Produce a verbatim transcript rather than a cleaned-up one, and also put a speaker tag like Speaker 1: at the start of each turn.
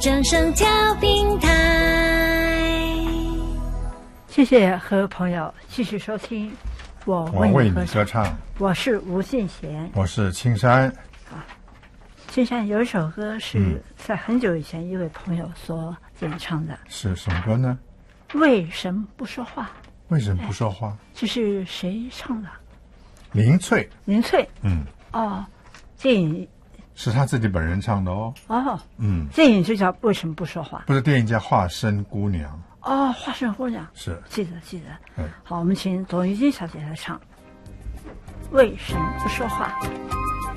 Speaker 1: 正声调频台。
Speaker 2: 谢谢和朋友继续收听我
Speaker 3: 我为你
Speaker 2: 歌
Speaker 3: 歌唱，
Speaker 2: 我是吴信贤。
Speaker 3: 我是青山。
Speaker 2: 青山有一首歌是
Speaker 3: 嗯
Speaker 2: 在很久以前一位朋友所演唱的，
Speaker 3: 是什么歌呢？
Speaker 2: 为神不说话。
Speaker 3: 为什么不说话？
Speaker 2: 这是谁唱的？
Speaker 3: 林翠。
Speaker 2: 林翠。
Speaker 3: 嗯，
Speaker 2: 哦，电影
Speaker 3: 是他自己本人唱的哦。
Speaker 2: 哦，
Speaker 3: 嗯，
Speaker 2: 电影就叫为什么不说话？
Speaker 3: 不是电影叫《化身姑娘》。
Speaker 2: 哦，花生姑娘
Speaker 3: 是
Speaker 2: 记得记得。
Speaker 3: 嗯，
Speaker 2: 好，我们请董玉金小姐来唱《为什么不说话》。